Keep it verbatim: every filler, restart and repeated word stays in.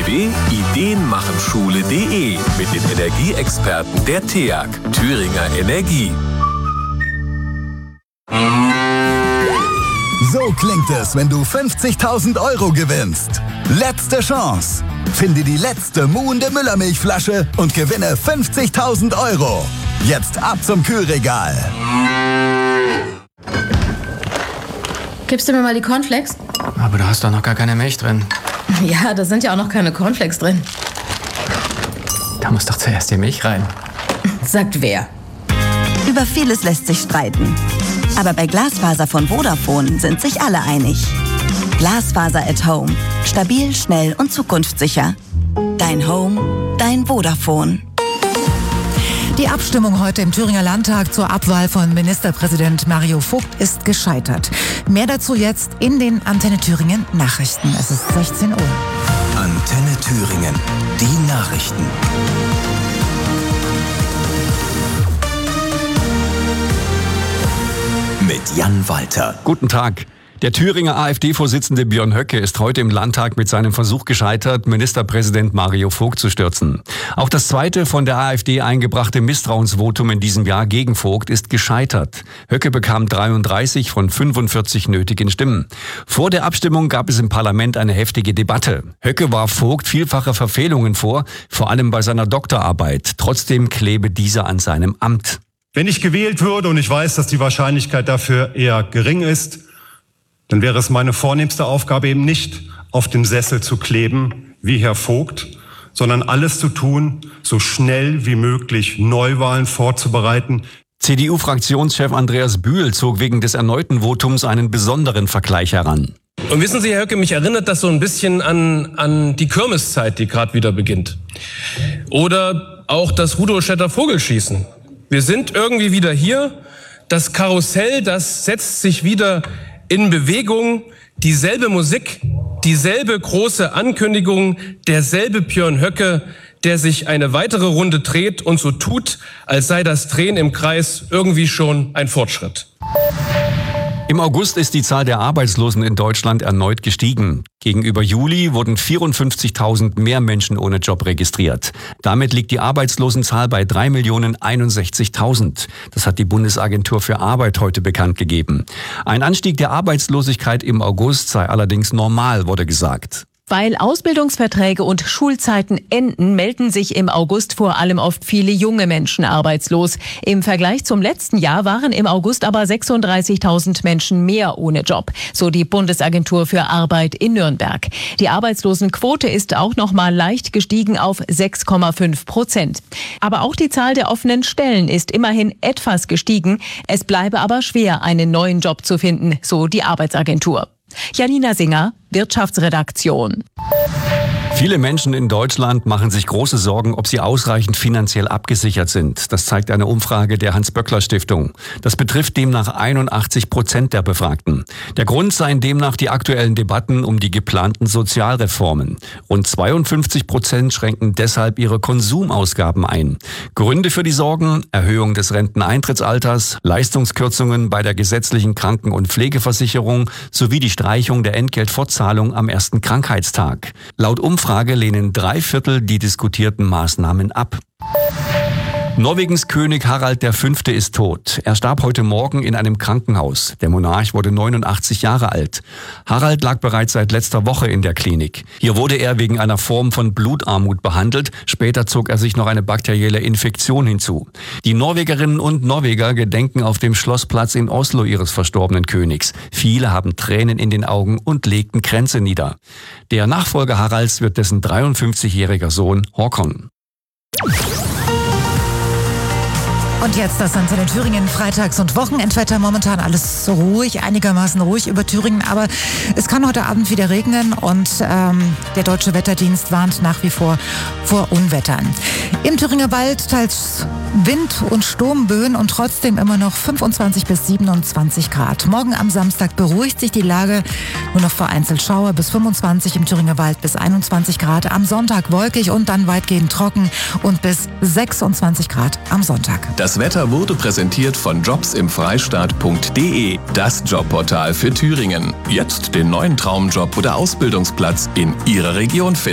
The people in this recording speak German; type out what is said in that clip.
w w punkt ideenmachenschule punkt de mit den Energieexperten der T E A G, Thüringer Energie. So klingt es, wenn du fünfzigtausend Euro gewinnst. Letzte Chance. Finde die letzte muhende Müllermilchflasche und gewinne fünfzigtausend Euro. Jetzt ab zum Kühlregal. Gibst du mir mal die Cornflakes? Aber da hast doch noch gar keine Milch drin. Ja, da sind ja auch noch keine Cornflakes drin. Da muss doch zuerst die Milch rein. Sagt wer? Über vieles lässt sich streiten. Aber bei Glasfaser von Vodafone sind sich alle einig. Glasfaser at Home. Stabil, schnell und zukunftssicher. Dein Home, dein Vodafone. Die Abstimmung heute im Thüringer Landtag zur Abwahl von Ministerpräsident Mario Vogt ist gescheitert. Mehr dazu jetzt in den Antenne Thüringen Nachrichten. Es ist sechzehn Uhr. Antenne Thüringen, die Nachrichten. Mit Jan Walter. Guten Tag. Der Thüringer AfD-Vorsitzende Björn Höcke ist heute im Landtag mit seinem Versuch gescheitert, Ministerpräsident Mario Vogt zu stürzen. Auch das zweite von der AfD eingebrachte Misstrauensvotum in diesem Jahr gegen Vogt ist gescheitert. Höcke bekam dreiunddreißig von fünfundvierzig nötigen Stimmen. Vor der Abstimmung gab es im Parlament eine heftige Debatte. Höcke warf Vogt vielfache Verfehlungen vor, vor allem bei seiner Doktorarbeit. Trotzdem klebe dieser an seinem Amt. Wenn ich gewählt würde, und ich weiß, dass die Wahrscheinlichkeit dafür eher gering ist, dann wäre es meine vornehmste Aufgabe eben nicht, auf dem Sessel zu kleben, wie Herr Vogt, sondern alles zu tun, so schnell wie möglich Neuwahlen vorzubereiten. C D U-Fraktionschef Andreas Bühl zog wegen des erneuten Votums einen besonderen Vergleich heran. Und wissen Sie, Herr Höcke, mich erinnert das so ein bisschen an, an die Kirmeszeit, die gerade wieder beginnt. Oder auch das Rudolstädter Vogelschießen. Wir sind irgendwie wieder hier. Das Karussell, das setzt sich wieder in Bewegung, dieselbe Musik, dieselbe große Ankündigung, derselbe Björn Höcke, der sich eine weitere Runde dreht und so tut, als sei das Drehen im Kreis irgendwie schon ein Fortschritt. Im August ist die Zahl der Arbeitslosen in Deutschland erneut gestiegen. Gegenüber Juli wurden vierundfünfzigtausend mehr Menschen ohne Job registriert. Damit liegt die Arbeitslosenzahl bei drei Millionen einundsechzigtausend. Das hat die Bundesagentur für Arbeit heute bekannt gegeben. Ein Anstieg der Arbeitslosigkeit im August sei allerdings normal, wurde gesagt. Weil Ausbildungsverträge und Schulzeiten enden, melden sich im August vor allem oft viele junge Menschen arbeitslos. Im Vergleich zum letzten Jahr waren im August aber sechsunddreißigtausend Menschen mehr ohne Job, so die Bundesagentur für Arbeit in Nürnberg. Die Arbeitslosenquote ist auch noch mal leicht gestiegen auf sechs Komma fünf Prozent. Aber auch die Zahl der offenen Stellen ist immerhin etwas gestiegen. Es bleibe aber schwer, einen neuen Job zu finden, so die Arbeitsagentur. Janina Singer, Wirtschaftsredaktion. Viele Menschen in Deutschland machen sich große Sorgen, ob sie ausreichend finanziell abgesichert sind. Das zeigt eine Umfrage der Hans-Böckler-Stiftung. Das betrifft demnach einundachtzig Prozent der Befragten. Der Grund seien demnach die aktuellen Debatten um die geplanten Sozialreformen. Rund zweiundfünfzig Prozent schränken deshalb ihre Konsumausgaben ein. Gründe für die Sorgen: Erhöhung des Renteneintrittsalters, Leistungskürzungen bei der gesetzlichen Kranken- und Pflegeversicherung sowie die Streichung der Entgeltfortzahlung am ersten Krankheitstag. Laut Umfrage Frage lehnen drei Viertel die diskutierten Maßnahmen ab. Norwegens König Harald der Fünfte ist tot. Er starb heute Morgen in einem Krankenhaus. Der Monarch wurde neunundachtzig Jahre alt. Harald lag bereits seit letzter Woche in der Klinik. Hier wurde er wegen einer Form von Blutarmut behandelt. Später zog er sich noch eine bakterielle Infektion hinzu. Die Norwegerinnen und Norweger gedenken auf dem Schlossplatz in Oslo ihres verstorbenen Königs. Viele haben Tränen in den Augen und legten Kränze nieder. Der Nachfolger Haralds wird dessen dreiundfünfzigjähriger Sohn Håkon. Und jetzt das Antenne Thüringen Freitags- und Wochenendwetter. Momentan alles ruhig, einigermaßen ruhig über Thüringen, aber es kann heute Abend wieder regnen und ähm, der Deutsche Wetterdienst warnt nach wie vor vor Unwettern. Im Thüringer Wald teils Wind- und Sturmböen und trotzdem immer noch fünfundzwanzig bis siebenundzwanzig Grad. Morgen am Samstag beruhigt sich die Lage, nur noch vereinzelt Schauer bis fünfundzwanzig, im Thüringer Wald bis einundzwanzig Grad. Am Sonntag wolkig und dann weitgehend trocken und bis sechsundzwanzig Grad am Sonntag. Das Wetter wurde präsentiert von jobs im freistaat punkt de, das Jobportal für Thüringen. Jetzt den neuen Traumjob oder Ausbildungsplatz in Ihrer Region finden.